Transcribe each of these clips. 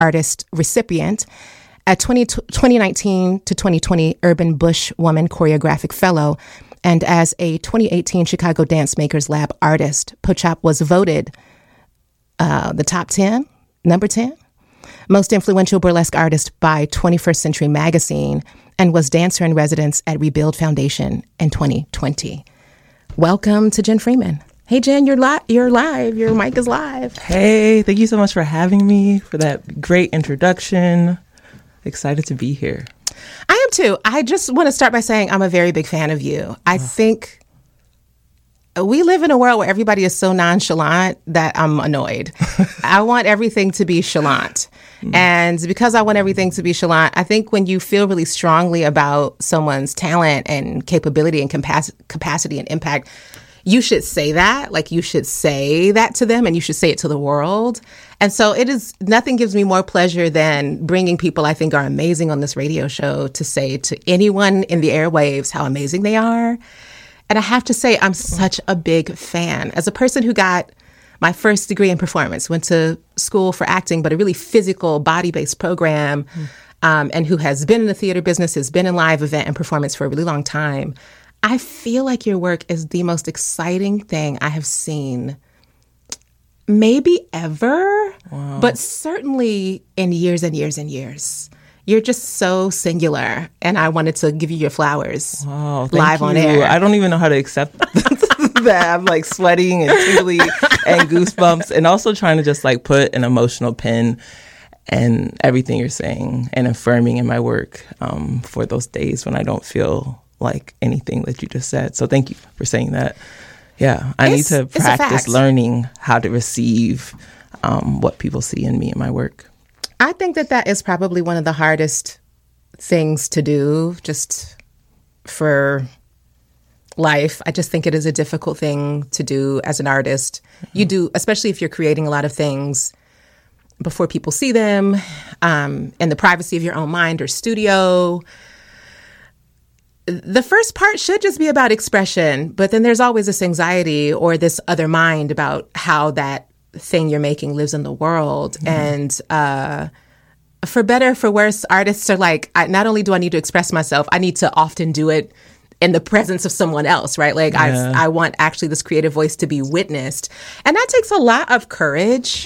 Artist recipient, a 2019 to 2020 Urban Bush Woman Choreographic Fellow, and as a 2018 Chicago Dance Makers Lab artist. Pochop was voted the top 10, number 10, most influential burlesque artist by 21st Century Magazine, and was dancer in residence at Rebuild Foundation in 2020. Welcome to Jen Freeman. Hey, Jen, you're live. Your mic is live. Hey, thank you so much for having me, for that great introduction. Excited to be here. I am too. I just want to start by saying I'm a very big fan of you. I think we live in a world where everybody is so nonchalant that I'm annoyed. I want everything to be chalant. And because I want everything to be chalant, I think when you feel really strongly about someone's talent and capability and capacity and impact, you should say that. Like, you should say that to them, and you should say it to the world. And so nothing gives me more pleasure than bringing people I think are amazing on this radio show to say to anyone in the airwaves how amazing they are. And I have to say, I'm such a big fan. As a person who got my first degree in performance, went to school for acting, but a really physical, body-based program, and who has been in the theater business, has been in live event and performance for a really long time, I feel like your work is the most exciting thing I have seen maybe ever, but certainly in years and years and years. You're just so singular, and I wanted to give you your flowers live on air. I don't even know how to accept that. I'm like sweating and tingly and goosebumps, and also trying to just like put an emotional pin and everything you're saying and affirming in my work for those days when I don't feel like anything that you just said. So thank you for saying that. Yeah, I need to practice learning how to receive what people see in me and my work. I think that is probably one of the hardest things to do just for life. I just think it is a difficult thing to do as an artist. Mm-hmm. You do, especially if you're creating a lot of things before people see them, in the privacy of your own mind or studio. The first part should just be about expression, but then there's always this anxiety or this other mind about how that thing you're making lives in the world. Mm-hmm. And for better, for worse, artists are like, not only do I need to express myself, I need to often do it in the presence of someone else, right? Like, I want actually this creative voice to be witnessed. And that takes a lot of courage.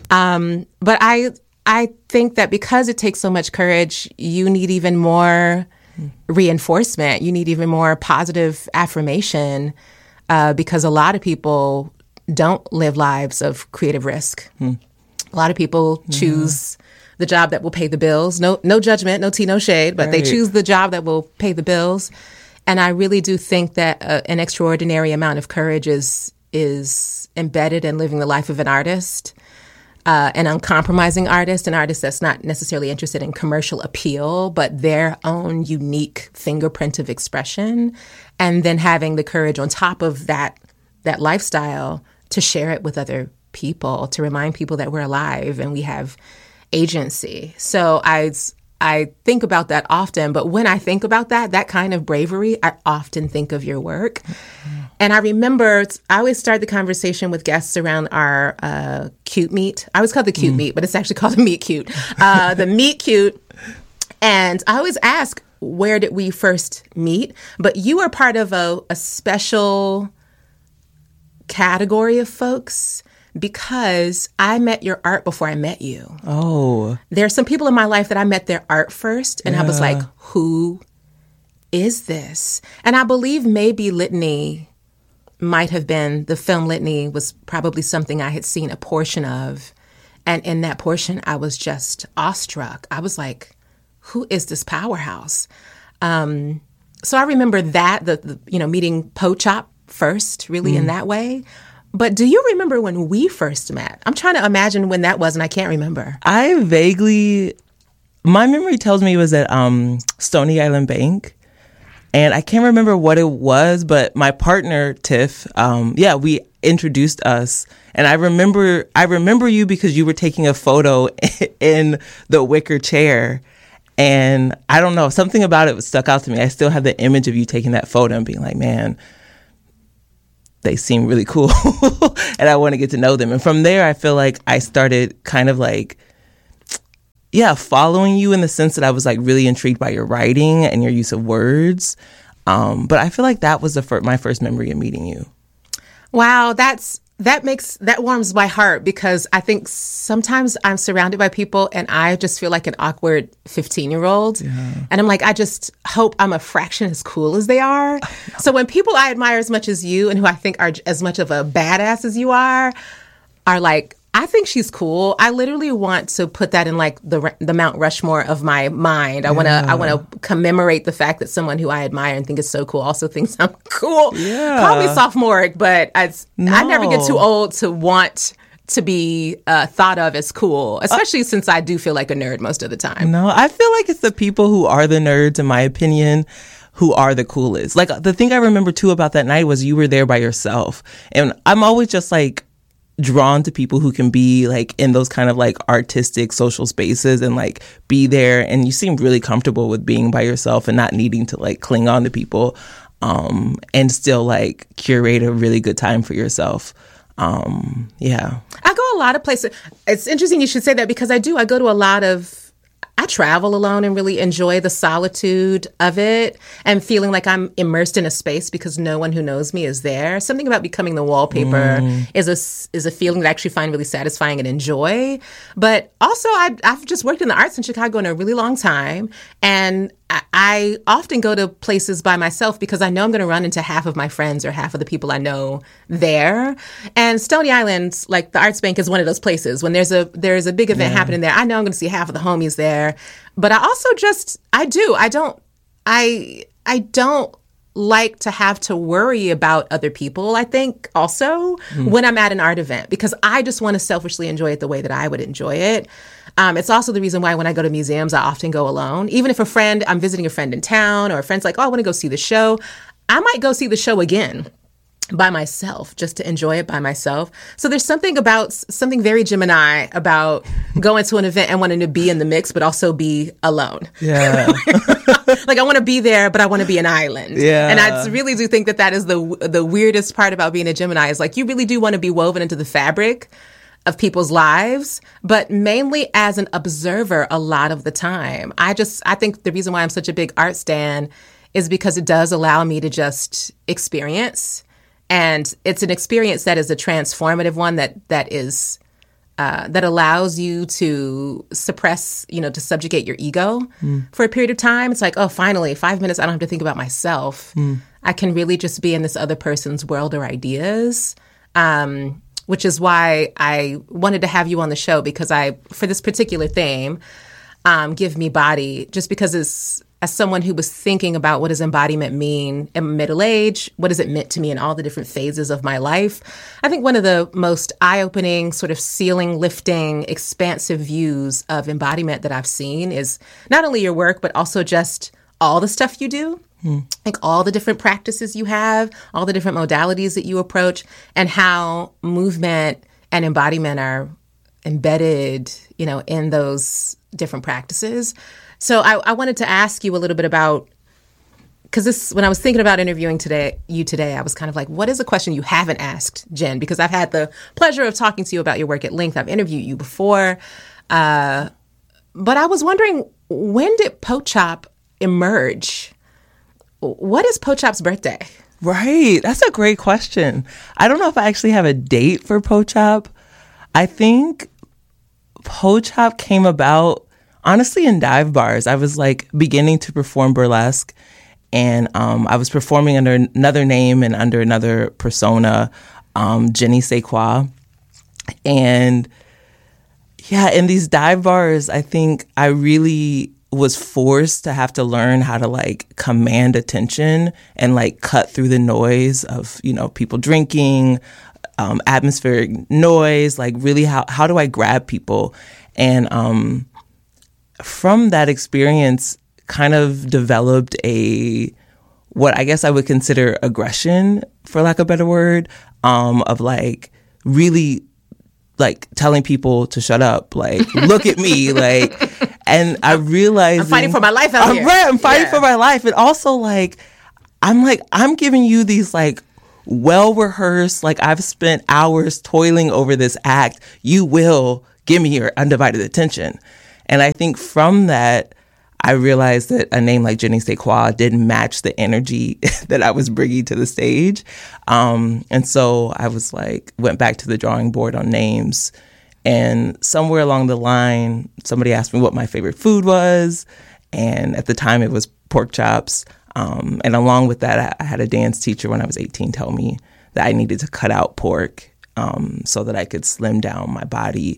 But I think that because it takes so much courage, you need even more reinforcement. You need even more positive affirmation, because a lot of people don't live lives of creative risk. A lot of people choose the job that will pay the bills. No judgment, no tea, no shade, but they choose the job that will pay the bills. And I really do think that an extraordinary amount of courage is embedded in living the life of an artist, an uncompromising artist, an artist that's not necessarily interested in commercial appeal, but their own unique fingerprint of expression. And then having the courage on top of that lifestyle to share it with other people, to remind people that we're alive and we have agency. So I think about that often, but when I think about that kind of bravery, I often think of your work. And I remember, I always start the conversation with guests around our cute meet. I always call it the cute meet, but it's actually called the meet cute. The meet cute. And I always ask, where did we first meet? But you are part of a special category of folks because I met your art before I met you. Oh. There are some people in my life that I met their art first, and I was like, who is this? And I believe maybe Litany might have been, the film Litany was probably something I had seen a portion of. And in that portion, I was just awestruck. I was like, who is this powerhouse? So I remember that, the meeting Pochop first, really in that way. But do you remember when we first met? I'm trying to imagine when that was, and I can't remember. My memory tells me it was at Stony Island Bank. And I can't remember what it was, but my partner, Tiff, we introduced us. And I remember you because you were taking a photo in the wicker chair. And I don't know, something about it stuck out to me. I still have the image of you taking that photo and being like, man, they seem really cool. And I want to get to know them. And from there, I feel like I started kind of like following you in the sense that I was like really intrigued by your writing and your use of words. But I feel like that was my first memory of meeting you. Wow, that warms my heart, because I think sometimes I'm surrounded by people and I just feel like an awkward 15-year-old. Yeah. And I'm like, I just hope I'm a fraction as cool as they are. So when people I admire as much as you, and who I think are as much of a badass as you are like, I think she's cool, I literally want to put that in like the Mount Rushmore of my mind. I want to commemorate the fact that someone who I admire and think is so cool also thinks I'm cool. Yeah. Call me sophomoric, but I never get too old to want to be thought of as cool, especially since I do feel like a nerd most of the time. No, I feel like it's the people who are the nerds, in my opinion, who are the coolest. Like, the thing I remember too about that night was you were there by yourself. And I'm always just like drawn to people who can be like in those kind of like artistic social spaces and like be there, and you seem really comfortable with being by yourself and not needing to like cling on to people, and still like curate a really good time for yourself. Yeah, I go a lot of places. It's interesting you should say that, because I go to a lot of, I travel alone and really enjoy the solitude of it and feeling like I'm immersed in a space because no one who knows me is there. Something about becoming the wallpaper is a feeling that I actually find really satisfying and enjoy. But also, I've just worked in the arts in Chicago in a really long time, and I often go to places by myself because I know I'm going to run into half of my friends or half of the people I know there. And Stony Island, like the Arts Bank, is one of those places. When there's a big event happening there, I know I'm going to see half of the homies there. But I also I don't like to have to worry about other people, I think, also when I'm at an art event, because I just want to selfishly enjoy it the way that I would enjoy it. It's also the reason why when I go to museums, I often go alone. Even if I'm visiting a friend in town, or a friend's like, oh, I want to go see the show, I might go see the show again by myself, just to enjoy it by myself. So there's something very Gemini about going to an event and wanting to be in the mix, but also be alone. Yeah. Like, I want to be there, but I want to be an island. Yeah. And I really do think that is the weirdest part about being a Gemini, is like, you really do want to be woven into the fabric of people's lives, but mainly as an observer a lot of the time. I think the reason why I'm such a big art stan is because it does allow me to just experience. And it's an experience that is a transformative one that allows you to suppress, to subjugate your ego for a period of time. It's like, oh, finally, 5 minutes, I don't have to think about myself. I can really just be in this other person's world or ideas, which is why I wanted to have you on the show, because for this particular theme, Give Me Body, just because as someone who was thinking about what does embodiment mean in middle age, what has it meant to me in all the different phases of my life, I think one of the most eye-opening, sort of ceiling-lifting, expansive views of embodiment that I've seen is not only your work, but also just all the stuff you do, like all the different practices you have, all the different modalities that you approach, and how movement and embodiment are embedded, in those different practices. So I wanted to ask you a little bit about, because when I was thinking about interviewing you today, I was kind of like, what is a question you haven't asked, Jen? Because I've had the pleasure of talking to you about your work at length. I've interviewed you before. But I was wondering, when did Pochop emerge? What is Pochop's birthday? Right. That's a great question. I don't know if I actually have a date for Pochop. I think Pochop came about, honestly, in dive bars. I was like beginning to perform burlesque, and I was performing under another name and under another persona, Jenny Sequa. And yeah, in these dive bars, I think I really was forced to have to learn how to like command attention and like cut through the noise of, people drinking, atmospheric noise, like really how do I grab people? And from that experience kind of developed what I guess I would consider aggression, for lack of a better word, of like really like telling people to shut up, like look at me, like, and I realized I'm fighting for my life out here. Right, I'm fighting for my life. And also like, I'm giving you these like well-rehearsed, like I've spent hours toiling over this act. You will give me your undivided attention. And I think from that, I realized that a name like Jenny Sequoia didn't match the energy that I was bringing to the stage. And so I was like, went back to the drawing board on names. And somewhere along the line, somebody asked me what my favorite food was. And at the time, it was pork chops. And along with that, I had a dance teacher when I was 18 tell me that I needed to cut out pork so that I could slim down my body.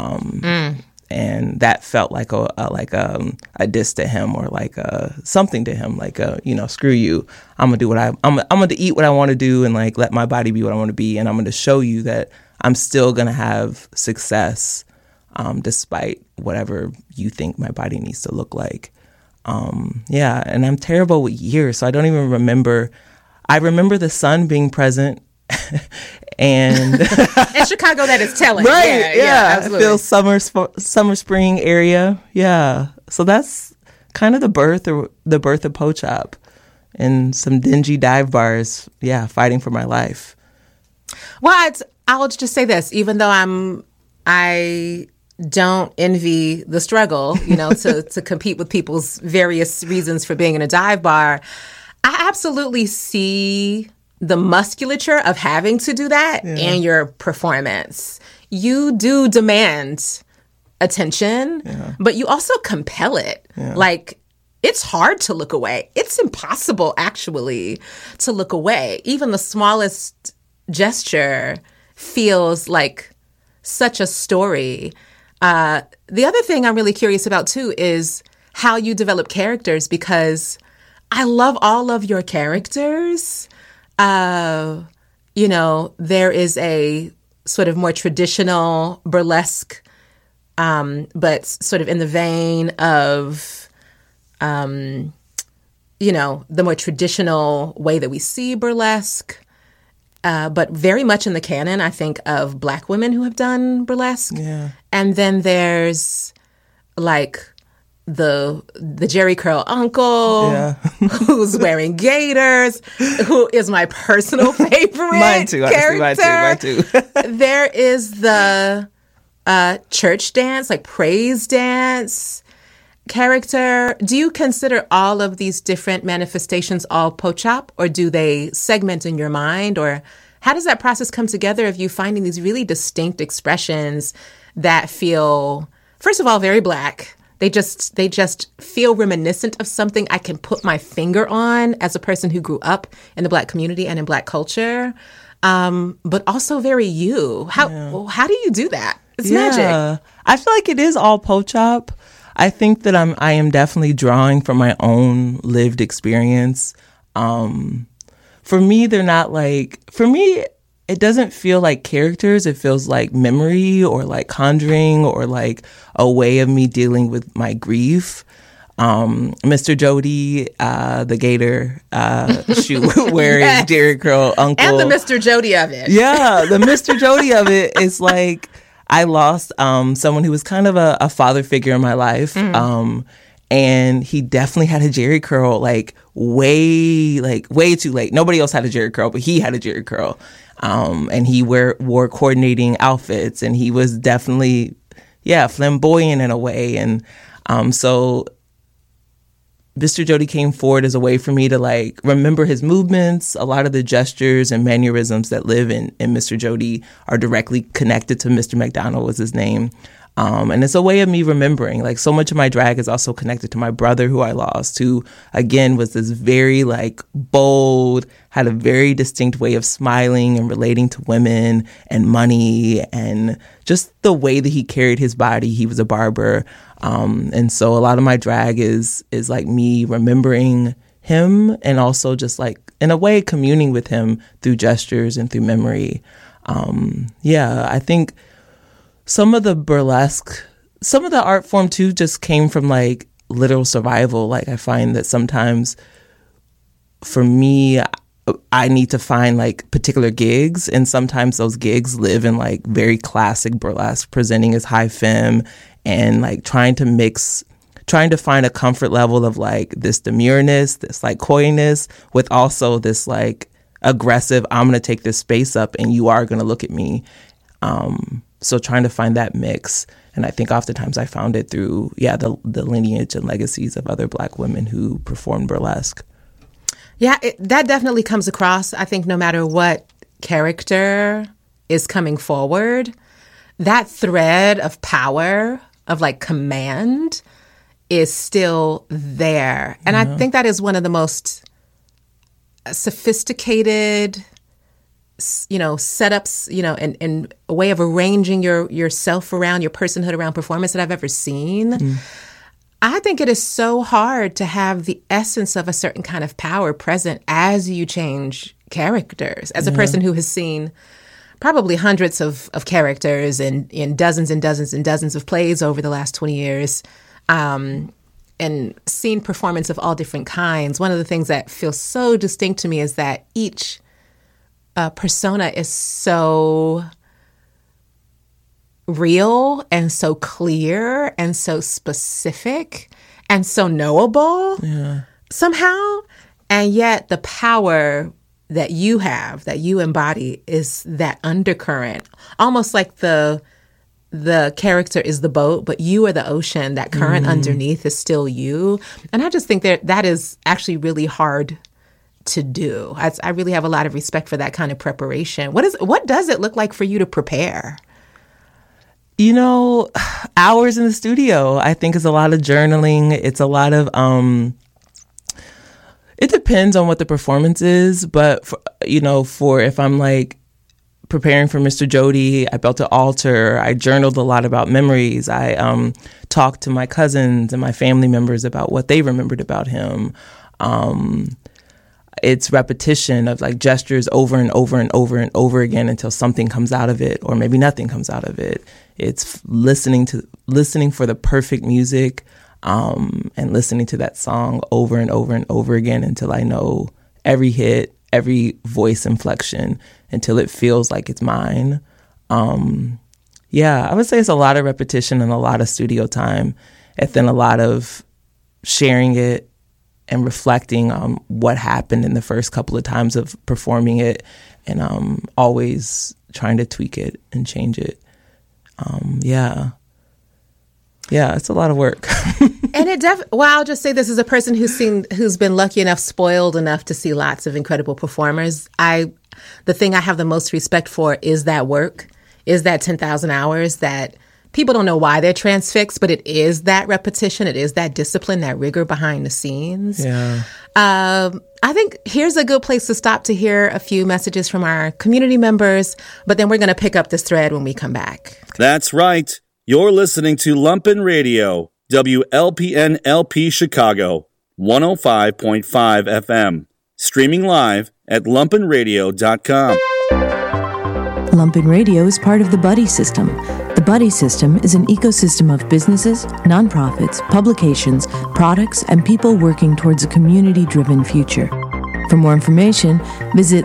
And that felt like a diss to him, or like something to him, like screw you. I'm gonna do I'm gonna eat what I want to do, and like let my body be what I want to be, and I'm gonna show you that I'm still gonna have success despite whatever you think my body needs to look like. And I'm terrible with years, so I don't even remember. I remember the sun being present. And in Chicago, that is telling. Right? Yeah, absolutely. I feel summer, spring area. Yeah, so that's kind of the birth of Po-Chop, and some dingy dive bars. Yeah, fighting for my life. Well, I'll just say this: even though I don't envy the struggle, to compete with people's various reasons for being in a dive bar, I absolutely see the musculature of having to do that in your performance. You do demand attention, but you also compel it. Yeah. Like, it's hard to look away. It's impossible, actually, to look away. Even the smallest gesture feels like such a story. The other thing I'm really curious about, too, is how you develop characters, because I love all of your characters. There is a sort of more traditional burlesque, but sort of in the vein of, the more traditional way that we see burlesque, but very much in the canon, I think, of Black women who have done burlesque. Yeah. And then there's like the Jerry Curl uncle who's wearing gaiters, who is my personal favorite mine too, character. Mine too. There is the church dance, like praise dance character. Do you consider all of these different manifestations all Po-Chop, or do they segment in your mind? Or how does that process come together of you finding these really distinct expressions that feel, first of all, very Black? They just feel reminiscent of something I can put my finger on as a person who grew up in the Black community and in Black culture, but also very you. How do you do that? It's magic. I feel like it is all Po-Chop. I think that I am definitely drawing from my own lived experience. For me, they're not like, for me, it doesn't feel like characters. It feels like memory, or like conjuring, or like a way of me dealing with my grief. Mr. Jody, the gator shoe wearing Jerry Curl uncle. And the Mr. Jody of it. Yeah, the Mr. Jody of it is like, I lost someone who was kind of a father figure in my life. And he definitely had a Jerry Curl way too late. Nobody else had a Jerry Curl, but he had a Jerry Curl. And he wore coordinating outfits, and he was definitely, flamboyant in a way. And so Mr. Jody came forward as a way for me to like remember his movements. A lot of the gestures and mannerisms that live in Mr. Jody are directly connected to Mr. McDonald, was his name. And it's a way of me remembering. Like, so much of my drag is also connected to my brother, who I lost, who, again, was this very, like, bold, had a very distinct way of smiling and relating to women and money, and just the way that he carried his body. He was a barber. And so a lot of my drag is like me remembering him, and also just, like, in a way, communing with him through gestures and through memory. I think some of the burlesque, some of the art form too, just came from like literal survival. Like, I find that sometimes for me, I need to find like particular gigs, and sometimes those gigs live in like very classic burlesque, presenting as high femme, and like trying to find a comfort level of like this demureness, this like coyness, with also this like aggressive, I'm going to take this space up and you are going to look at me. So trying to find that mix. And I think oftentimes I found it through, the lineage and legacies of other Black women who performed burlesque. Yeah, that definitely comes across. I think no matter what character is coming forward, that thread of power, of like command, is still there. And I think that is one of the most sophisticated, setups, and a way of arranging yourself around, your personhood around performance that I've ever seen. I think it is so hard to have the essence of a certain kind of power present as you change characters. As a person who has seen probably hundreds of characters in dozens and dozens and dozens of plays over the last 20 years, and seen performance of all different kinds, one of the things that feels so distinct to me is that each persona is so real and so clear and so specific and so knowable somehow. And yet the power that you have, that you embody, is that undercurrent, almost like the character is the boat, but you are the ocean. That current underneath is still you. And I just think that is actually really hard to do. I really have a lot of respect for that kind of preparation. What does it look like for you to prepare? Hours in the studio, I think, is a lot of journaling. It's a lot of, it depends on what the performance is. But, for if I'm like preparing for Mr. Jody, I built an altar. I journaled a lot about memories. I talked to my cousins and my family members about what they remembered about him. It's repetition of like gestures over and over and over and over again until something comes out of it, or maybe nothing comes out of it. It's listening for the perfect music, and listening to that song over and over and over again until I know every hit, every voice inflection, until it feels like it's mine. I would say it's a lot of repetition and a lot of studio time, and then a lot of sharing it and reflecting on what happened in the first couple of times of performing it, and always trying to tweak it and change it. It's a lot of work. And I'll just say this as a person who's been lucky enough, spoiled enough to see lots of incredible performers. The thing I have the most respect for is that work, is that 10,000 hours that people don't know why they're transfixed, but it is that repetition. It is that discipline, that rigor behind the scenes. Yeah. I think here's a good place to stop to hear a few messages from our community members, but then we're going to pick up this thread when we come back. That's right. You're listening to Lumpen Radio, WLPN LP Chicago, 105.5 FM. Streaming live at lumpenradio.com. Lumpen Radio is part of the Buddy System. The Buddy System is an ecosystem of businesses, nonprofits, publications, products, and people working towards a community-driven future. For more information, visit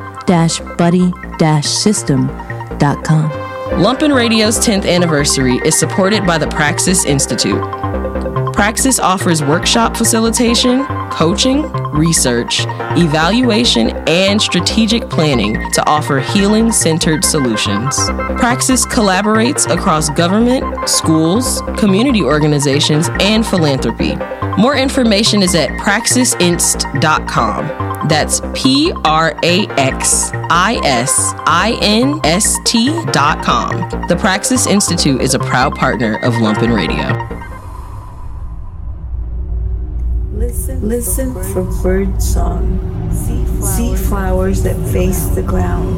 the-buddy-system.com. Lumpen Radio's 10th anniversary is supported by the Praxis Institute. Praxis offers workshop facilitation, coaching, research, evaluation, and strategic planning to offer healing-centered solutions. Praxis collaborates across government, schools, community organizations, and philanthropy. More information is at praxisinst.com. That's praxisinst.com. The Praxis Institute is a proud partner of Lumpen Radio. Listen for bird song. See flowers that face the ground.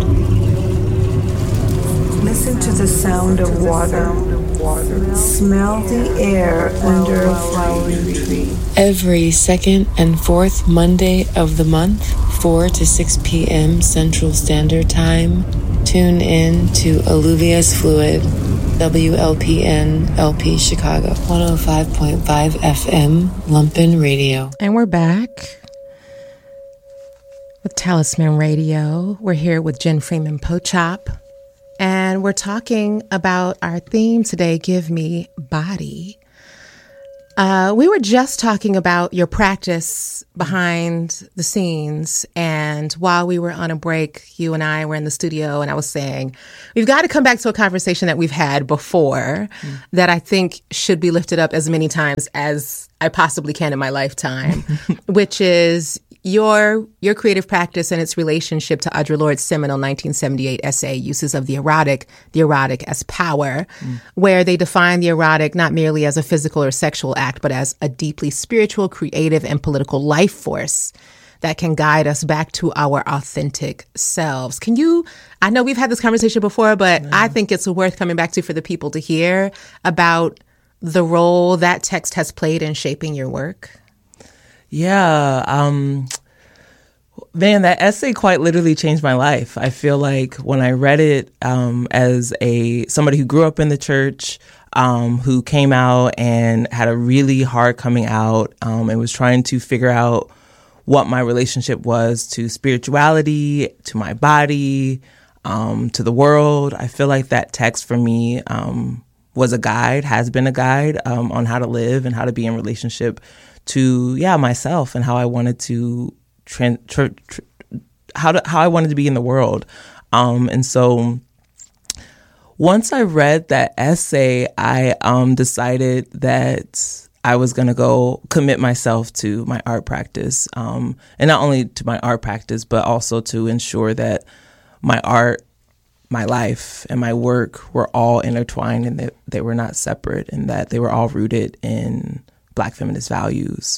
Listen to the sound of water. Smell the air under a flowering tree. Every second and fourth Monday of the month, 4 to 6 p.m. Central Standard Time, tune in to Alluvius Fluid, WLPN LP Chicago, 105.5 FM, Lumpen Radio. And we're back with Talisman Radio. We're here with Jen Freeman Pochop, and we're talking about our theme today, Give Me Body. We were just talking about your practice behind the scenes. And while we were on a break, you and I were in the studio, and I was saying, we've got to come back to a conversation that we've had before that I think should be lifted up as many times as I possibly can in my lifetime, which is your creative practice and its relationship to Audre Lorde's seminal 1978 essay, Uses of the Erotic as Power, where they define the erotic not merely as a physical or sexual act, but as a deeply spiritual, creative, and political life force that can guide us back to our authentic selves. I know we've had this conversation before, but I think it's worth coming back to for the people to hear about the role that text has played in shaping your work. Yeah. Man, that essay quite literally changed my life. I feel like when I read it as somebody who grew up in the church, who came out and had a really hard coming out and was trying to figure out what my relationship was to spirituality, to my body, to the world. I feel like that text for me was a guide, has been a guide on how to live and how to be in relationship to myself and how I wanted to how I wanted to be in the world. And so once I read that essay, I decided that I was going to go commit myself to my art practice, and not only to my art practice, but also to ensure that my art, my life, and my work were all intertwined and that they were not separate and that they were all rooted in Black feminist values.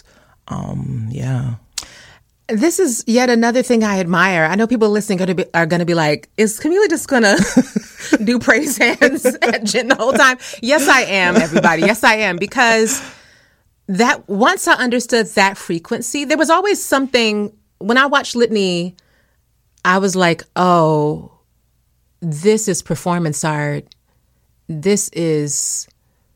This is yet another thing I admire. I know people listening are going to be like, is Camila just going to do praise hands at Jen the whole time? Yes, I am, everybody. Yes, I am. Because that once I understood that frequency, there was always something, when I watched Litany, I was like, oh, this is performance art. This is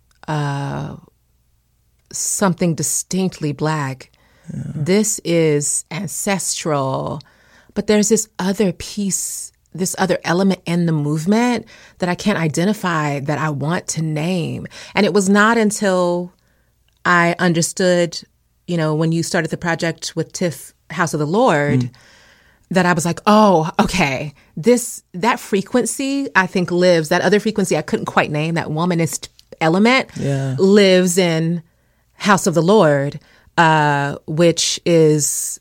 something distinctly Black. Yeah. This is ancestral. But there's this other piece, this other element in the movement that I can't identify, that I want to name. And it was not until I understood, when you started the project with Tiff House of the Lord, that I was like, oh, okay, that frequency, I think, lives, that other frequency I couldn't quite name, that womanist element, lives in House of the Lord, which is,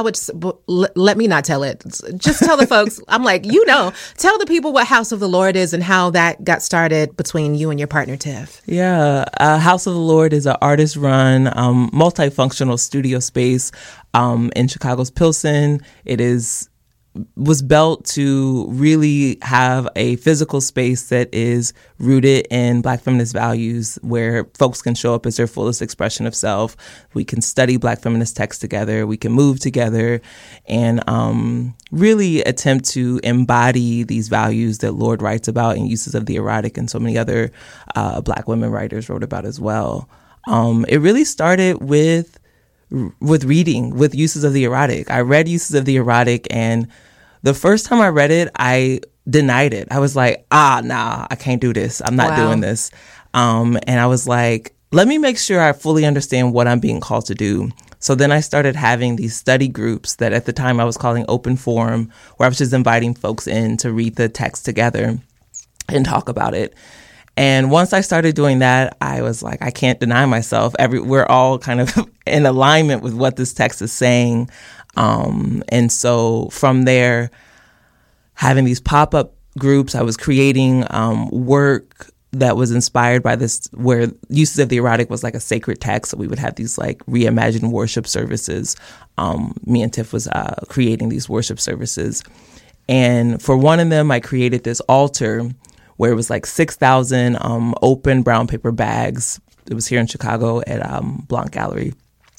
let me not tell it. Just tell the folks. I'm like, tell the people what House of the Lord is and how that got started between you and your partner, Tiff. Yeah. House of the Lord is an artist-run, multifunctional studio space in Chicago's Pilsen. It was built to really have a physical space that is rooted in Black feminist values, where folks can show up as their fullest expression of self. We can study Black feminist texts together. We can move together and really attempt to embody these values that Lorde writes about in Uses of the Erotic, and so many other Black women writers wrote about as well. It really started with reading, with Uses of the Erotic. I read Uses of the Erotic, and the first time I read it, I denied it. I was like, nah, I can't do this. I'm not doing this. And I was like, let me make sure I fully understand what I'm being called to do. So then I started having these study groups that at the time I was calling Open Forum, where I was just inviting folks in to read the text together and talk about it. And once I started doing that, I was like, I can't deny myself. We're all kind of in alignment with what this text is saying. And so from there, having these pop-up groups, I was creating work that was inspired by this, where Uses of the Erotic was like a sacred text. So we would have these like reimagined worship services. Me and Tiff was creating these worship services. And for one of them, I created this altar where it was like 6,000 open brown paper bags. It was here in Chicago at Blanc Gallery.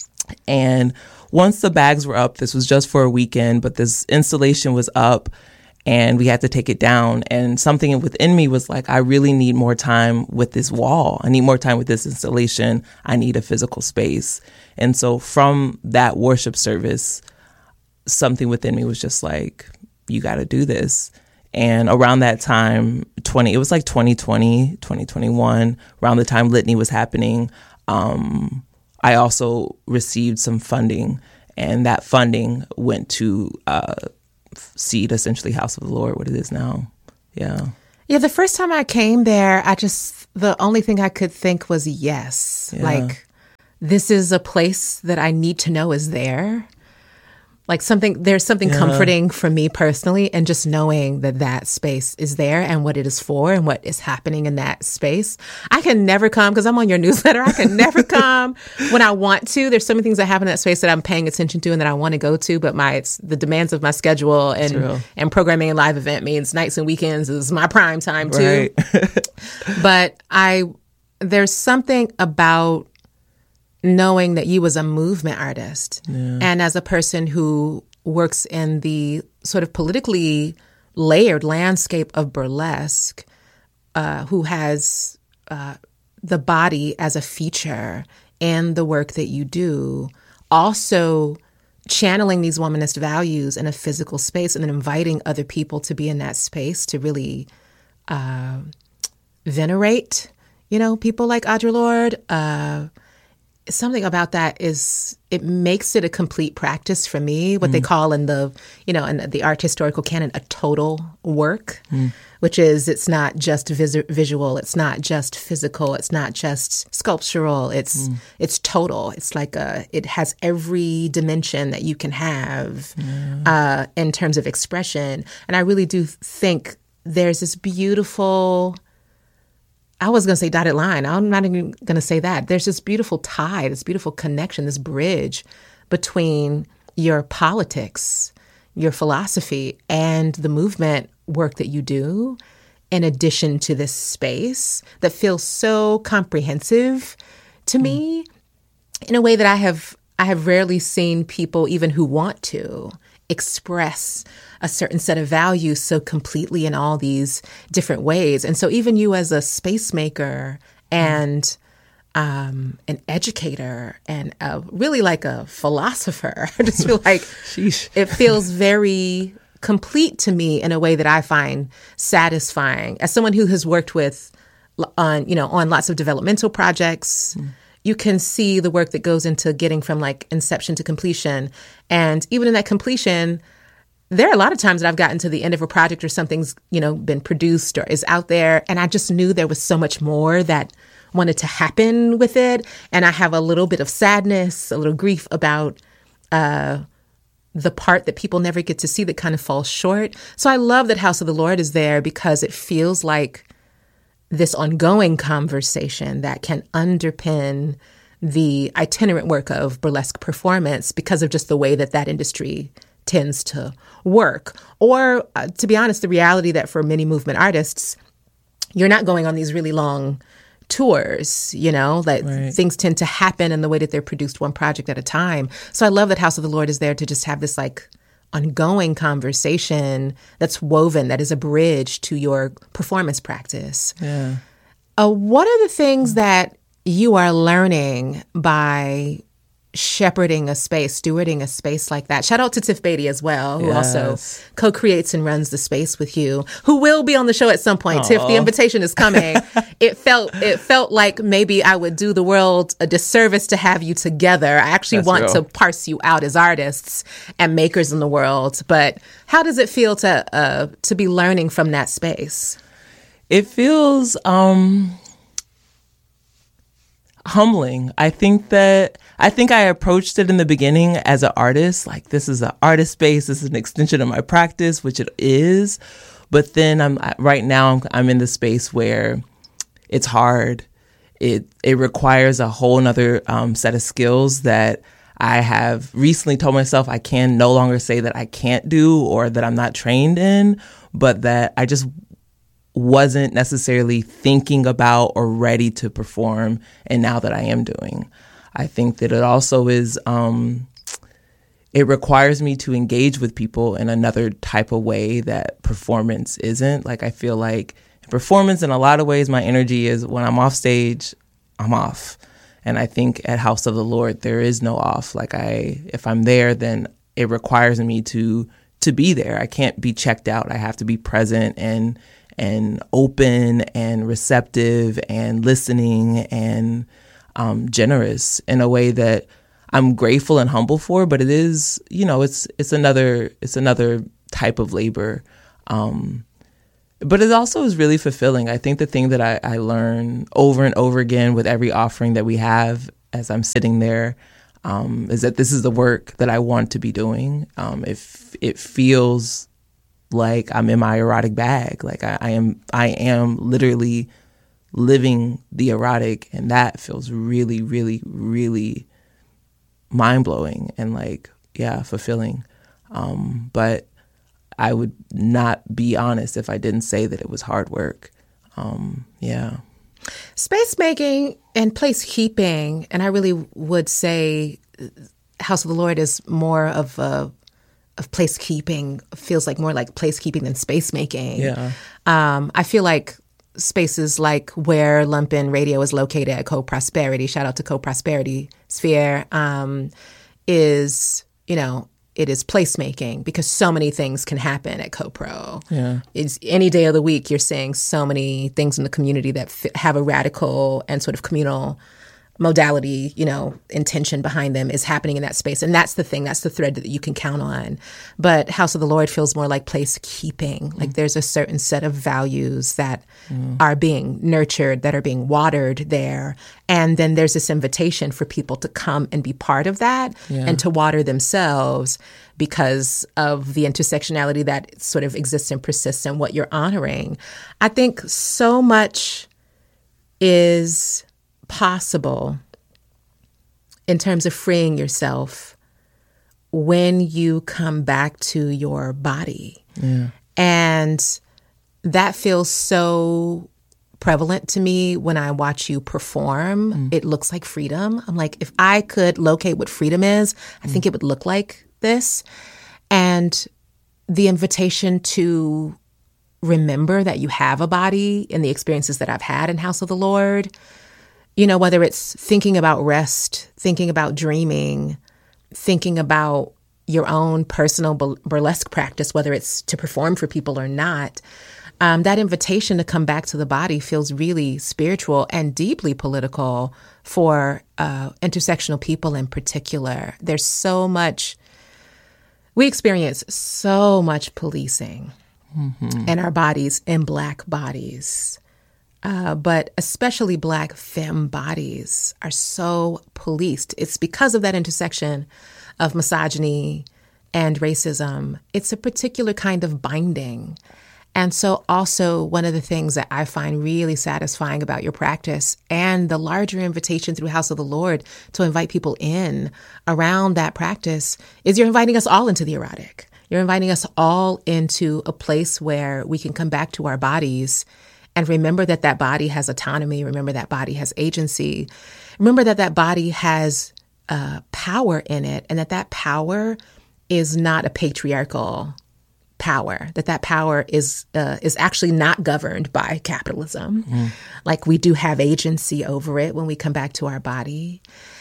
And once the bags were up, this was just for a weekend, but this installation was up and we had to take it down. And something within me was like, I really need more time with this wall. I need more time with this installation. I need a physical space. And so from that worship service, something within me was just like, you got to do this. And around that time, it was like 2020, 2021, around the time Litany was happening, I also received some funding, and that funding went to seed, essentially House of the Lord, what it is now. Yeah. Yeah, the first time I came there, the only thing I could think was yes. Yeah. Like, this is a place that I need to know is there. Like there's something comforting for me personally, and just knowing that space is there and what it is for and what is happening in that space. I can never come because I'm on your newsletter. I can never come when I want to. There's so many things that happen in that space that I'm paying attention to and that I want to go to, but it's the demands of my schedule and programming and live event means nights and weekends is my prime time too. Right. But there's something about knowing that you as a movement artist and as a person who works in the sort of politically layered landscape of burlesque, who has the body as a feature in the work that you do, also channeling these womanist values in a physical space and then inviting other people to be in that space to really venerate, people like Audre Lorde. Something about that it makes it a complete practice for me, what they call in the art historical canon, a total work, which is it's not just visual, it's not just physical, it's not just sculptural, it's total. It's like it has every dimension that you can have in terms of expression. And I really do think there's this beautiful, I was going to say dotted line. I'm not even going to say that. There's this beautiful tie, this beautiful connection, this bridge between your politics, your philosophy, and the movement work that you do, in addition to this space that feels so comprehensive to me in a way that I have rarely seen people, even who want to, express a certain set of values so completely in all these different ways. And so even you as a space maker and an educator and really like a philosopher, I just feel like it feels very complete to me in a way that I find satisfying. As someone who has worked on lots of developmental projects, you can see the work that goes into getting from like inception to completion. And even in that completion, there are a lot of times that I've gotten to the end of a project or something's, been produced or is out there. And I just knew there was so much more that wanted to happen with it. And I have a little bit of sadness, a little grief about the part that people never get to see that kind of falls short. So I love that House of the Lord is there because it feels like this ongoing conversation that can underpin the itinerant work of burlesque performance because of just the way that industry tends to work. Or, to be honest, the reality that for many movement artists, you're not going on these really long tours, right. Things tend to happen in the way that they're produced one project at a time. So I love that House of the Lord is there to just have this like ongoing conversation that's woven, that is a bridge to your performance practice. Yeah. What are the things that you are learning by shepherding a space, stewarding a space like that? Shout out to Tiff Beatty as well, who also co-creates and runs the space with you, who will be on the show at some point. Aww. Tiff, the invitation is coming. It felt like maybe I would do the world a disservice to have you together. I actually want to parse you out as artists and makers in the world. But how does it feel to be learning from that space? It feels humbling. I think I approached it in the beginning as an artist, like this is an artist space, this is an extension of my practice, which it is. But then right now I'm in the space where it's hard. It requires a whole nother set of skills that I have recently told myself I can no longer say that I can't do or that I'm not trained in, but that I just wasn't necessarily thinking about or ready to perform, and now that I am doing. I think that it also is, it requires me to engage with people in another type of way that performance isn't. Like I feel like performance in a lot of ways, my energy is when I'm off stage, I'm off. And I think at House of the Lord, there is no off. Like if I'm there, then it requires me to be there. I can't be checked out. I have to be present and open and receptive and listening and generous in a way that I'm grateful and humble for, but it is, it's another type of labor. But it also is really fulfilling. I think the thing that I learn over and over again with every offering that we have as I'm sitting there is that this is the work that I want to be doing. If it feels like I'm in my erotic bag, like I am literally living the erotic, and that feels really, really, really mind-blowing and fulfilling. But I would not be honest if I didn't say that it was hard work. Space making and placekeeping, and I really would say House of the Lord is more of placekeeping, feels like more like placekeeping than space making. Yeah. I feel like spaces like where Lumpen Radio is located at Co-Prosperity, shout out to Co-Prosperity Sphere, is, it is placemaking because so many things can happen at CoPro. Yeah. It's any day of the week, you're seeing so many things in the community that have a radical and sort of communal modality, intention behind them is happening in that space. And that's the thing, that's the thread that you can count on. But House of the Lord feels more like placekeeping. Like there's a certain set of values that are being nurtured, that are being watered there. And then there's this invitation for people to come and be part of that and to water themselves because of the intersectionality that sort of exists and persists in what you're honoring. I think so much is possible in terms of freeing yourself when you come back to your body. Yeah. And that feels so prevalent to me when I watch you perform. It looks like freedom. I'm like, if I could locate what freedom is, I think it would look like this. And the invitation to remember that you have a body in the experiences that I've had in House of the Lord, whether it's thinking about rest, thinking about dreaming, thinking about your own personal burlesque practice, whether it's to perform for people or not, that invitation to come back to the body feels really spiritual and deeply political for intersectional people in particular. There's so much, we experience so much policing in our bodies, in Black bodies. But especially Black femme bodies are so policed. It's because of that intersection of misogyny and racism. It's a particular kind of binding. And so also one of the things that I find really satisfying about your practice and the larger invitation through House of the Lord to invite people in around that practice is you're inviting us all into the erotic. You're inviting us all into a place where we can come back to our bodies and remember that that body has autonomy. Remember that body has agency. Remember that that body has power in it, and that that power is not a patriarchal power. That power is actually not governed by capitalism. Like we do have agency over it when we come back to our body.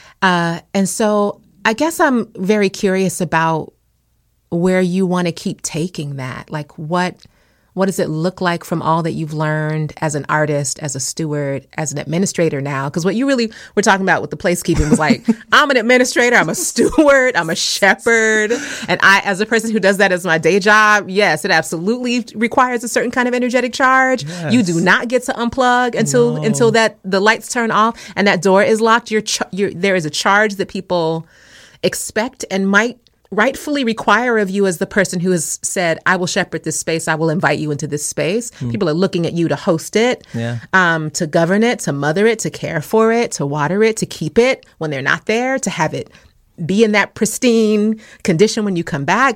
And so I guess I'm very curious about where you want to keep taking that. Like what does it look like from all that you've learned as an artist, as a steward, as an administrator now? Because what you really were talking about with the placekeeping was like, I'm an administrator, I'm a steward, I'm a shepherd. And I, as a person who does that as my day job, yes, it absolutely requires a certain kind of energetic charge. Yes. You do not get to unplug until that the lights turn off and that door is locked. There is a charge that people expect and might rightfully require of you as the person who has said, I will shepherd this space, I will invite you into this space. People are looking at you to host it, to govern it, to mother it, to care for it, to water it, to keep it when they're not there, to have it be in that pristine condition when you come back.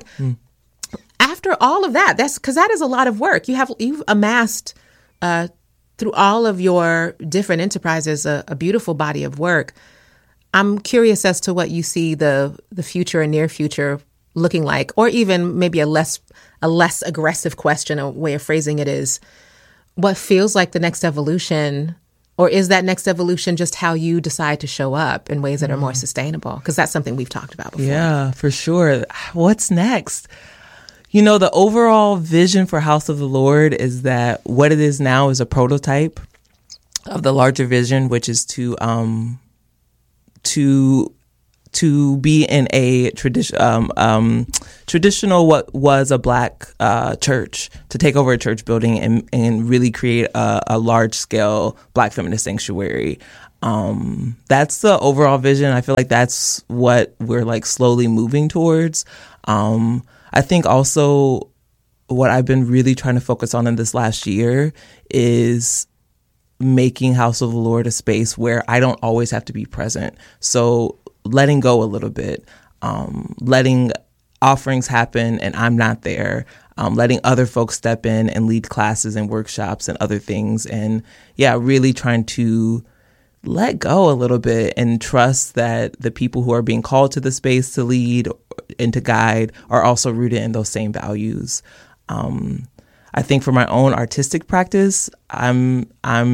After all of that, that's because that is a lot of work. You've amassed through all of your different enterprises a beautiful body of work. I'm curious as to what you see the future and near future looking like, or even maybe a less aggressive question, a way of phrasing it is, what feels like the next evolution, or is that next evolution just how you decide to show up in ways that are more sustainable? Because that's something we've talked about before. Yeah, for sure. What's next? The overall vision for House of the Lord is that what it is now is a prototype of the larger vision, which is to to be in a traditional what was a Black church, to take over a church building and really create a large scale Black feminist sanctuary. That's the overall vision. I feel like that's what we're like slowly moving towards. I think also what I've been really trying to focus on in this last year is making House of the Lord a space where I don't always have to be present. So letting go a little bit, letting offerings happen and I'm not there, letting other folks step in and lead classes and workshops and other things. And yeah, really trying to let go a little bit and trust that the people who are being called to the space to lead and to guide are also rooted in those same values. I think for my own artistic practice, I'm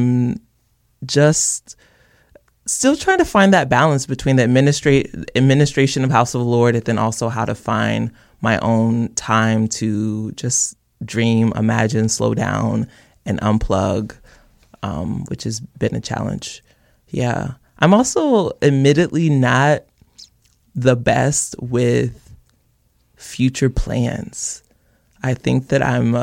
just still trying to find that balance between the administration of House of the Lord and then also how to find my own time to just dream, imagine, slow down, and unplug, which has been a challenge. Yeah. I'm also admittedly not the best with future plans. I think that I'm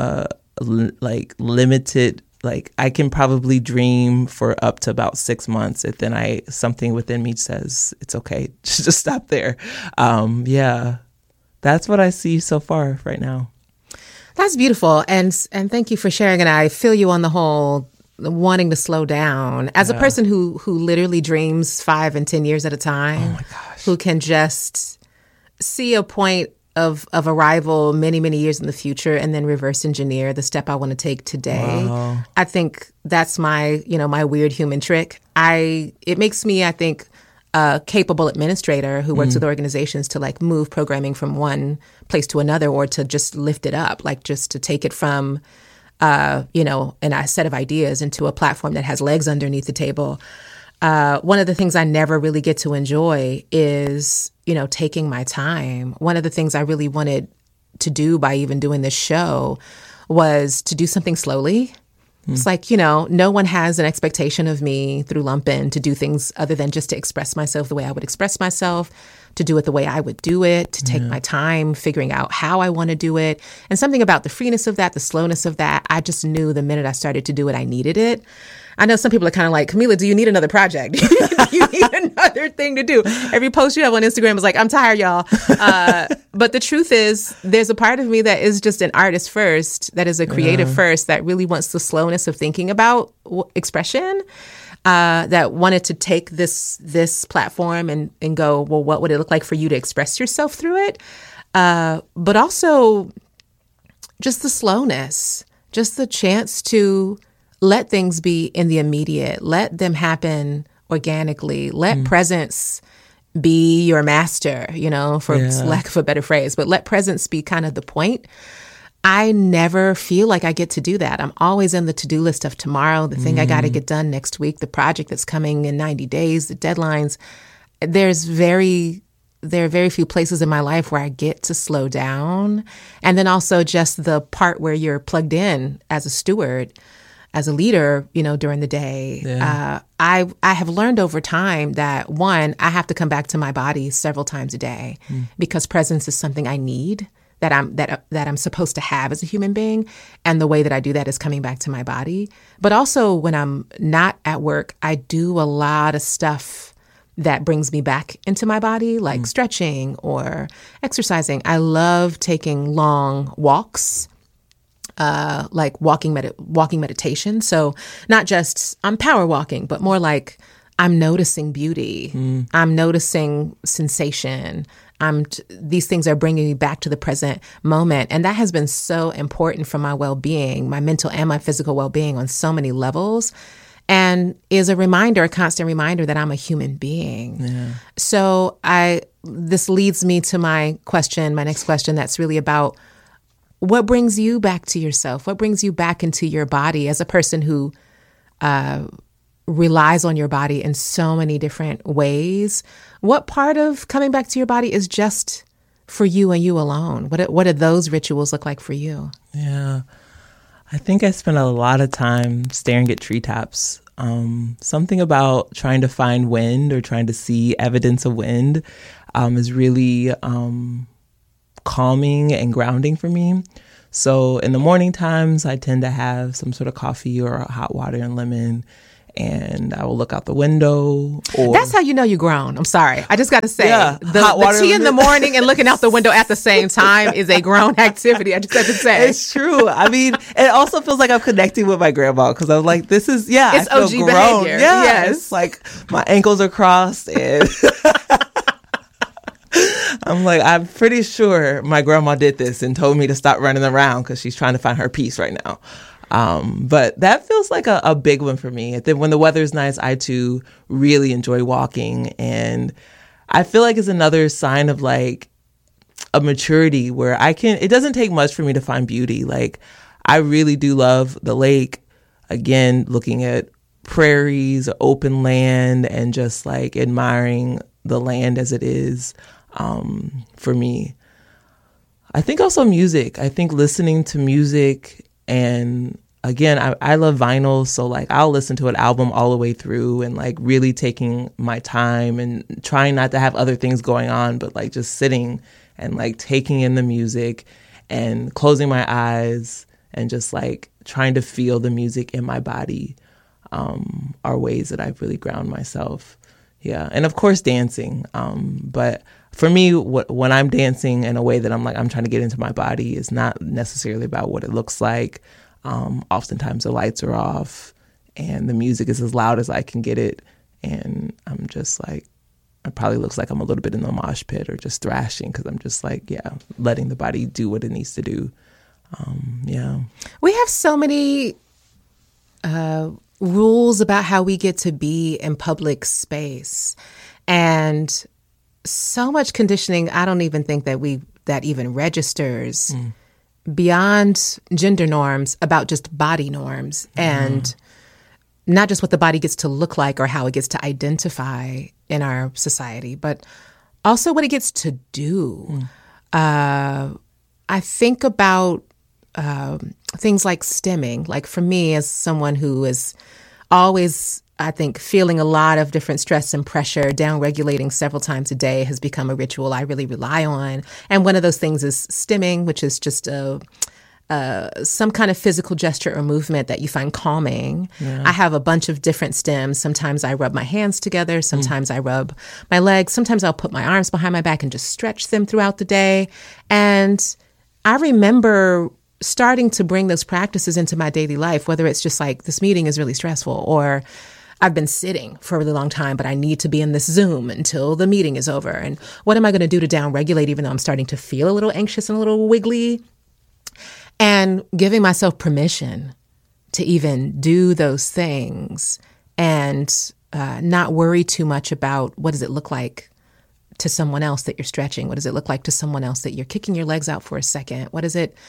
limited. Like I can probably dream for up to about 6 months, and then something within me says it's okay, just stop there. Yeah, that's what I see so far right now. That's beautiful, and thank you for sharing. And I feel you on the whole wanting to slow down. As a person who literally dreams 5 and 10 years at a time, oh my gosh, who can just see a point of arrival many years in the future and then reverse engineer the step I want to take today. Wow. I think that's my weird human trick. It makes me, I think, a capable administrator who works with organizations to like move programming from one place to another, or to just lift it up, like just to take it from and a set of ideas into a platform that has legs underneath the table. One of the things I never really get to enjoy is, taking my time. One of the things I really wanted to do by even doing this show was to do something slowly. It's like, no one has an expectation of me through Lumpen to do things other than just to express myself the way I would express myself, to do it the way I would do it, to take my time figuring out how I want to do it. And something about the freeness of that, the slowness of that, I just knew the minute I started to do it, I needed it. I know some people are kind of like, Camila, do you need another project? You need another thing to do. Every post you have on Instagram is like, I'm tired, y'all. But the truth is, there's a part of me that is just an artist first, that is a creative first, that really wants the slowness of thinking about expression, that wanted to take this platform and go, well, what would it look like for you to express yourself through it? But also just the slowness, just the chance to let things be in the immediate, let them happen organically, let presence be your master, for lack of a better phrase, but let presence be kind of the point. I never feel like I get to do that. I'm always in the to-do list of tomorrow, the thing I got to get done next week, the project that's coming in 90 days, the deadlines. There are very few places in my life where I get to slow down. And then also just the part where you're plugged in as a steward, as a leader, during the day. Yeah. I have learned over time that, one, I have to come back to my body several times a day because presence is something I need, that I'm supposed to have as a human being. And the way that I do that is coming back to my body. But also when I'm not at work, I do a lot of stuff that brings me back into my body, like stretching or exercising. I love taking long walks, like walking meditation. So not just I'm power walking, but more like I'm noticing beauty. I'm noticing sensation. These things are bringing me back to the present moment. And that has been so important for my well-being, my mental and my physical well-being on so many levels, and is a constant reminder that I'm a human being. Yeah. So this leads me to my next question, that's really about what brings you back to yourself? What brings you back into your body as a person who relies on your body in so many different ways? What part of coming back to your body is just for you and you alone? What do those rituals look like for you? Yeah, I think I spend a lot of time staring at treetops. Something about trying to find wind or trying to see evidence of wind is really calming and grounding for me. So in the morning times, I tend to have some sort of coffee or hot water and lemon, and I will look out the window. That's how you know you're grown. I'm sorry. I just got to say, hot water the tea in the morning and looking out the window at the same time is a grown activity. I just have to say. It's true. I mean, it also feels like I'm connecting with my grandma because I'm like, this is, it's I feel OG grown. behavior. Yeah, Yes. It's like my ankles are crossed and I'm like, I'm pretty sure my grandma did this and told me to stop running around because she's trying to find her peace right now. But that feels like a big one for me. Then when the weather's nice, I too really enjoy walking. And I feel like it's another sign of like a maturity where it doesn't take much for me to find beauty. Like I really do love the lake. Again, looking at prairies, open land, and just like admiring the land as it is. For me, I think also music. I think listening to music, and again, I love vinyl, so like I'll listen to an album all the way through and like really taking my time and trying not to have other things going on, but like just sitting and like taking in the music and closing my eyes and just like trying to feel the music in my body are ways that I've really ground myself. Yeah. And of course, dancing. But for me, when I'm dancing in a way that I'm trying to get into my body is not necessarily about what it looks like. Oftentimes the lights are off and the music is as loud as I can get it. And I'm just like, it probably looks like I'm a little bit in the mosh pit or just thrashing because I'm just like, letting the body do what it needs to do. We have so many rules about how we get to be in public space, and so much conditioning. I don't even think that even registers beyond gender norms about just body norms and not just what the body gets to look like or how it gets to identify in our society, but also what it gets to do. I think about things like stimming. Like for me, as someone who is always, I think, feeling a lot of different stress and pressure, down-regulating several times a day has become a ritual I really rely on. And one of those things is stimming, which is just some kind of physical gesture or movement that you find calming. Yeah. I have a bunch of different stims. Sometimes I rub my hands together. Sometimes I rub my legs. Sometimes I'll put my arms behind my back and just stretch them throughout the day. And I remember starting to bring those practices into my daily life, whether it's just like this meeting is really stressful or I've been sitting for a really long time, but I need to be in this Zoom until the meeting is over. And what am I going to do to down-regulate even though I'm starting to feel a little anxious and a little wiggly? And giving myself permission to even do those things and not worry too much about what does it look like to someone else that you're stretching? What does it look like to someone else that you're kicking your legs out for a second? What does it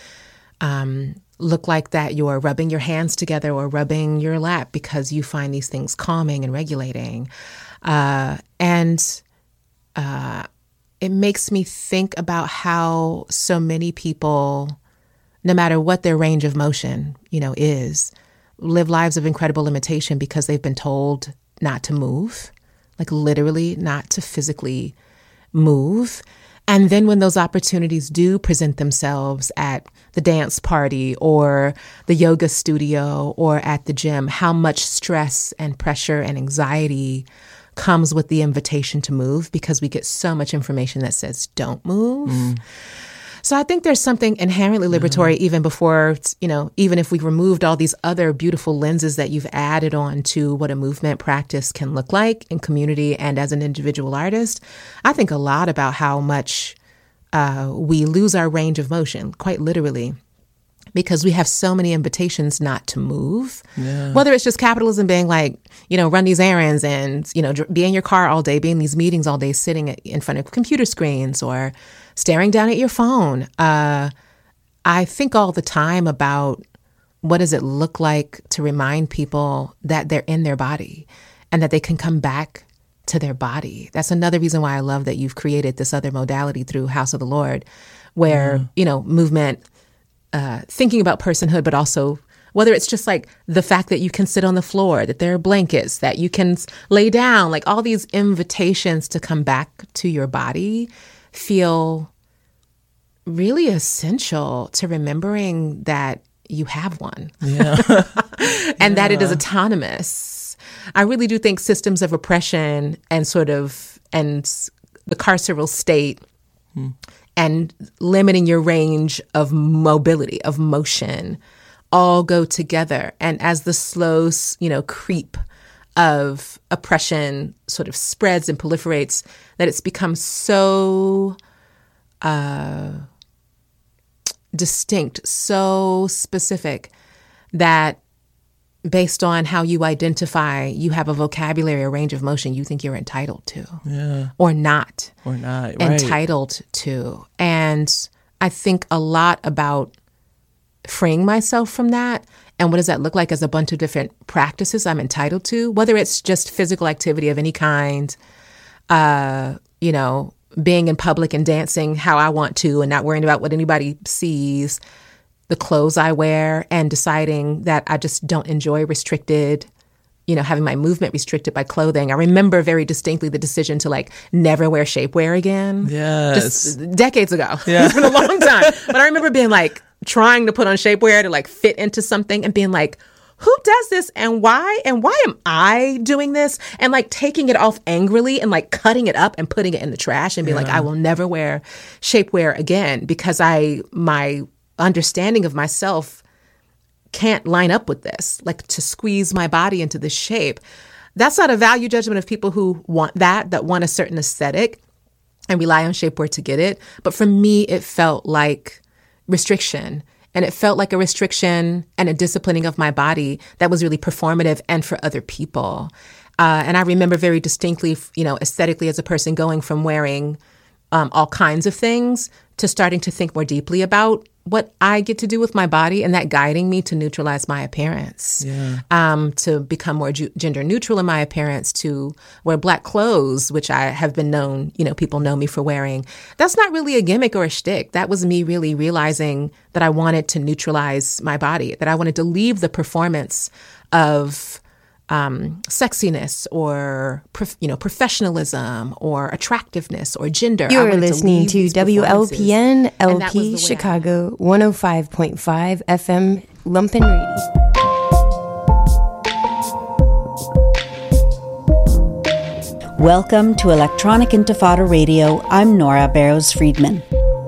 look like that you're rubbing your hands together or rubbing your lap because you find these things calming and regulating? And it makes me think about how so many people, no matter what their range of motion, is, live lives of incredible limitation because they've been told not to move, like literally not to physically move. And then when those opportunities do present themselves at the dance party or the yoga studio or at the gym, how much stress and pressure and anxiety comes with the invitation to move because we get so much information that says don't move. So I think there's something inherently liberatory even before, even if we removed all these other beautiful lenses that you've added on to what a movement practice can look like in community and as an individual artist. I think a lot about how much we lose our range of motion, quite literally, because we have so many invitations not to move, whether it's just capitalism being like, run these errands and, be in your car all day, be in these meetings all day, sitting in front of computer screens or staring down at your phone. I think all the time about what does it look like to remind people that they're in their body and that they can come back to their body. That's another reason why I love that you've created this other modality through House of the Lord, where, movement, thinking about personhood, but also whether it's just like the fact that you can sit on the floor, that there are blankets, that you can lay down, like all these invitations to come back to your body feel really essential to remembering that you have one. Yeah. And that it is autonomous. I really do think systems of oppression and the carceral state and limiting your range of mobility, of motion, all go together. And as the slow, creep of oppression sort of spreads and proliferates, that it's become so distinct, so specific that based on how you identify, you have a vocabulary, a range of motion you think you're entitled to. Yeah. Or not. Right. Entitled to. And I think a lot about freeing myself from that. And what does that look like as a bunch of different practices I'm entitled to, whether it's just physical activity of any kind, being in public and dancing how I want to and not worrying about what anybody sees, the clothes I wear, and deciding that I just don't enjoy having my movement restricted by clothing. I remember very distinctly the decision to never wear shapewear again. Yes. Just decades ago. Yeah. It's been a long time. But I remember being trying to put on shapewear to fit into something and being like, who does this and why? And why am I doing this? And taking it off angrily and cutting it up and putting it in the trash and being I will never wear shapewear again because my understanding of myself can't line up with this, to squeeze my body into this shape. That's not a value judgment of people who want that want a certain aesthetic and rely on shapewear to get it. But for me, it felt like restriction. And it felt like a restriction and a disciplining of my body that was really performative and for other people. And I remember very distinctly, aesthetically as a person going from wearing all kinds of things to starting to think more deeply about what I get to do with my body, and that guiding me to neutralize my appearance, to become more gender neutral in my appearance, to wear Black clothes, which I have been known, people know me for wearing. That's not really a gimmick or a shtick. That was me really realizing that I wanted to neutralize my body, that I wanted to leave the performance of sexiness or professionalism or attractiveness or gender. You're listening to WLPN LP Chicago 105.5 FM Lumpen Radio. Welcome to Electronic Intifada Radio. I'm Nora Barrows-Friedman.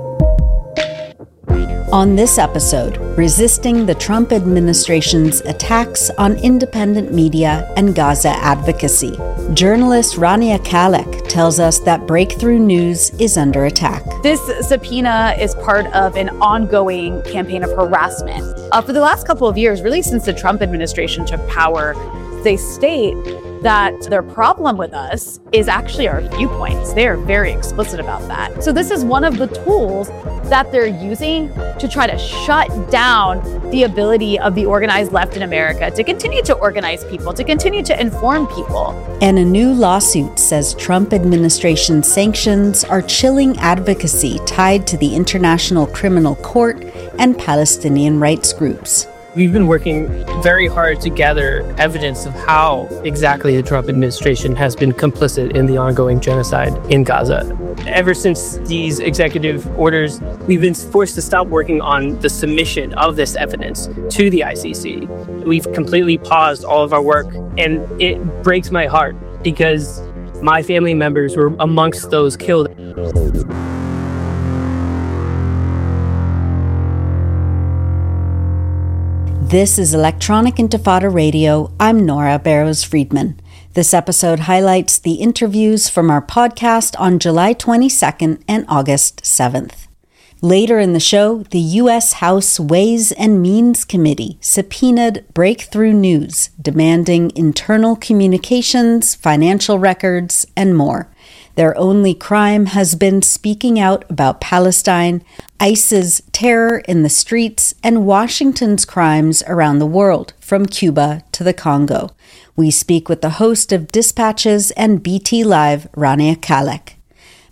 On this episode, resisting the Trump administration's attacks on independent media and Gaza advocacy. Journalist Rania Khalek tells us that Breakthrough News is under attack. This subpoena is part of an ongoing campaign of harassment. For the last couple of years, really since the Trump administration took power, they state that their problem with us is actually our viewpoints. They are very explicit about that. So this is one of the tools that they're using to try to shut down the ability of the organized left in America to continue to organize people, to continue to inform people. And a new lawsuit says Trump administration sanctions are chilling advocacy tied to the International Criminal Court and Palestinian rights groups. We've been working very hard to gather evidence of how exactly the Trump administration has been complicit in the ongoing genocide in Gaza. Ever since these executive orders, we've been forced to stop working on the submission of this evidence to the ICC. We've completely paused all of our work, and it breaks my heart because my family members were amongst those killed. This is Electronic Intifada Radio. I'm Nora Barrows-Friedman. This episode highlights the interviews from our podcast on July 22nd and August 7th. Later in the show, the U.S. House Ways and Means Committee subpoenaed Breakthrough News, demanding internal communications, financial records, and more. Their only crime has been speaking out about Palestine, ICE's terror in the streets, and Washington's crimes around the world, from Cuba to the Congo. We speak with the host of Dispatches and BT Live, Rania Khalek.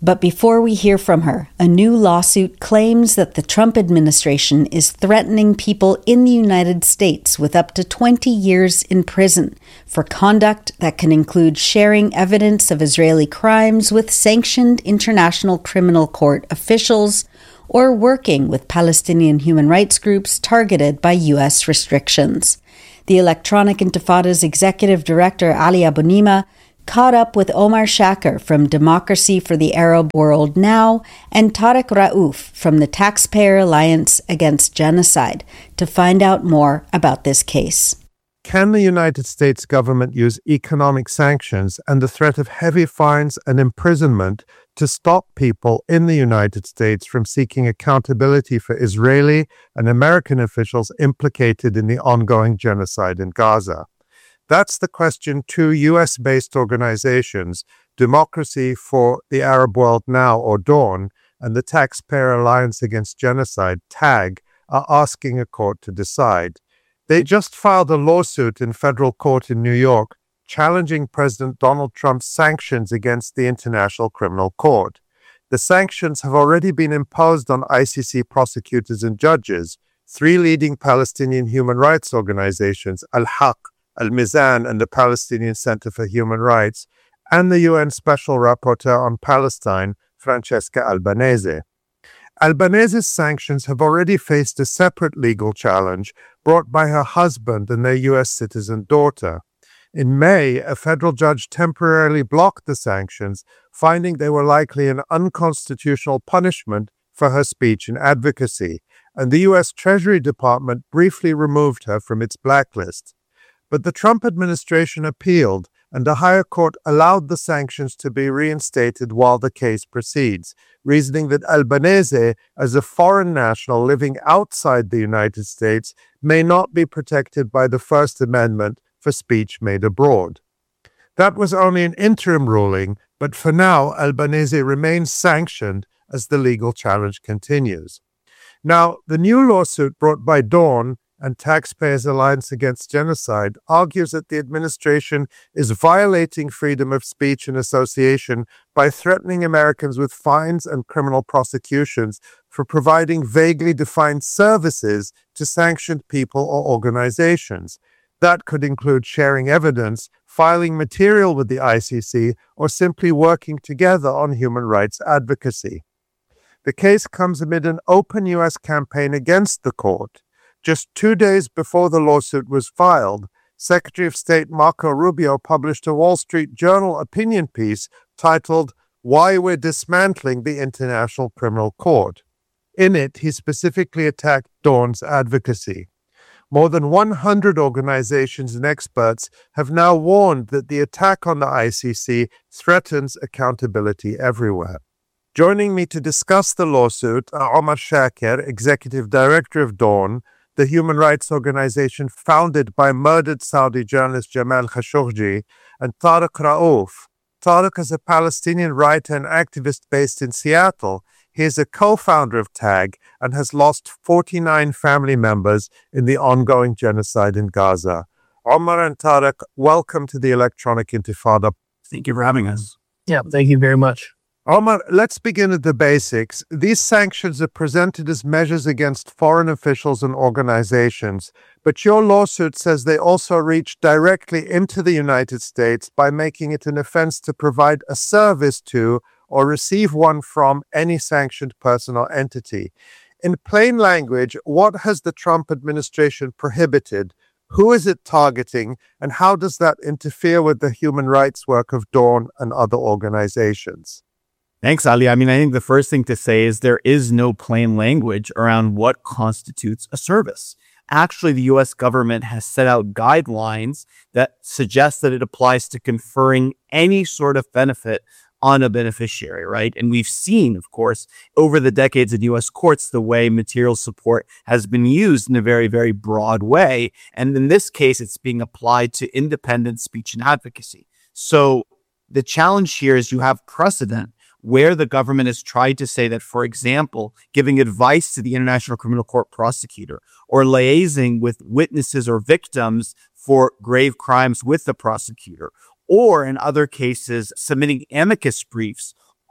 But before we hear from her, a new lawsuit claims that the Trump administration is threatening people in the United States with up to 20 years in prison for conduct that can include sharing evidence of Israeli crimes with sanctioned International Criminal Court officials or working with Palestinian human rights groups targeted by U.S. restrictions. The Electronic Intifada's executive director, Ali Abunimah, caught up with Omar Shaker from Democracy for the Arab World Now and Tariq Raouf from the Taxpayer Alliance Against Genocide to find out more about this case. Can the United States government use economic sanctions and the threat of heavy fines and imprisonment to stop people in the United States from seeking accountability for Israeli and American officials implicated in the ongoing genocide in Gaza? That's the question two U.S.-based organizations, Democracy for the Arab World Now, or DAWN, and the Taxpayer Alliance Against Genocide, TAG, are asking a court to decide. They just filed a lawsuit in federal court in New York challenging President Donald Trump's sanctions against the International Criminal Court. The sanctions have already been imposed on ICC prosecutors and judges. Three leading Palestinian human rights organizations, Al-Haq, Al-Mizan, and the Palestinian Center for Human Rights, and the UN Special Rapporteur on Palestine, Francesca Albanese. Albanese's sanctions have already faced a separate legal challenge brought by her husband and their U.S. citizen daughter. In May, a federal judge temporarily blocked the sanctions, finding they were likely an unconstitutional punishment for her speech and advocacy, and the U.S. Treasury Department briefly removed her from its blacklist. But the Trump administration appealed, and a higher court allowed the sanctions to be reinstated while the case proceeds, reasoning that Albanese, as a foreign national living outside the United States, may not be protected by the First Amendment for speech made abroad. That was only an interim ruling, but for now, Albanese remains sanctioned as the legal challenge continues. Now, the new lawsuit brought by DAWN and Taxpayers Alliance Against Genocide argues that the administration is violating freedom of speech and association by threatening Americans with fines and criminal prosecutions for providing vaguely defined services to sanctioned people or organizations. That could include sharing evidence, filing material with the ICC, or simply working together on human rights advocacy. The case comes amid an open U.S. campaign against the court. Just 2 days before the lawsuit was filed, Secretary of State Marco Rubio published a Wall Street Journal opinion piece titled, "Why We're Dismantling the International Criminal Court." In it, he specifically attacked DAWN's advocacy. More than 100 organizations and experts have now warned that the attack on the ICC threatens accountability everywhere. Joining me to discuss the lawsuit are Omar Shaker, Executive Director of DAWN, the human rights organization founded by murdered Saudi journalist Jamal Khashoggi, and Tariq Raouf. Tariq is a Palestinian writer and activist based in Seattle. He is a co-founder of TAG and has lost 49 family members in the ongoing genocide in Gaza. Omar and Tariq, welcome to the Electronic Intifada. Thank you for having us. Yeah, thank you very much. Omar, let's begin at the basics. These sanctions are presented as measures against foreign officials and organizations, but your lawsuit says they also reach directly into the United States by making it an offense to provide a service to or receive one from any sanctioned person or entity. In plain language, what has the Trump administration prohibited? Who is it targeting? And how does that interfere with the human rights work of DAWN and other organizations? Thanks, Ali. I think the first thing to say is there is no plain language around what constitutes a service. Actually, the U.S. government has set out guidelines that suggest that it applies to conferring any sort of benefit on a beneficiary, right? And we've seen, of course, over the decades in U.S. courts, the way material support has been used in a very, very broad way. And in this case, it's being applied to independent speech and advocacy. So the challenge here is you have precedent where the government has tried to say that, for example, giving advice to the International Criminal Court prosecutor or liaising with witnesses or victims for grave crimes with the prosecutor, or in other cases, submitting amicus briefs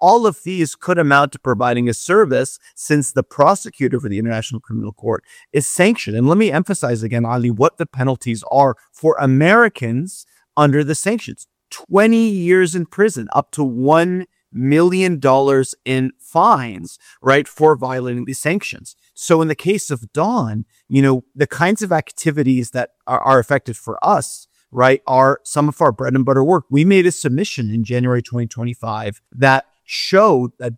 all of these could amount to providing a service since the prosecutor for the International Criminal Court is sanctioned. And let me emphasize again, Ali, what the penalties are for Americans under the sanctions. 20 years in prison, up to $1 million in fines, right, for violating these sanctions. So in the case of Dawn, the kinds of activities that are affected for us, right, are some of our bread and butter work. We made a submission in January 2025 that showed that